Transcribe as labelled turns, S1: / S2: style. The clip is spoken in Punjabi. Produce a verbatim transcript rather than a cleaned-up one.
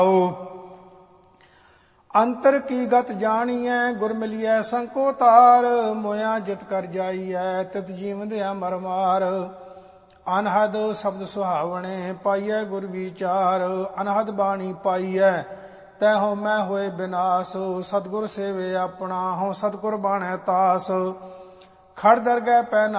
S1: ਅੰਤਰ ਕੀ ਗਤ ਜਾਣੀਐ ਗੁਰ ਮਿਲਿਐ ਸੰਕੋ ਤਾਰ। ਮੋਇਆ ਜਿਤ ਕਰ ਜਾਈਐ ਤਿਤ ਜੀਵਦਿਆ ਮਰ ਮਾਰ। ਅਨਹਦ ਸ਼ਬਦ ਸੁਹਾਵਣੇ ਪਾਈਐ ਗੁਰ ਵਿਚਾਰ। ਅਨਹਦ ਬਾਣੀ ਪਾਈਐ ਤੈ ਹੋ ਮੈਂ ਹੋਏ ਬਿਨਾਸ਼। ਸਤਿਗੁਰ ਸੇਵੇ ਆਪਣਾ ਹਉ ਸਤਿਗੁਰ ਬਾਣੈ ਤਾਸ। ਖੜ ਦਰਗਹਿ ਪੈ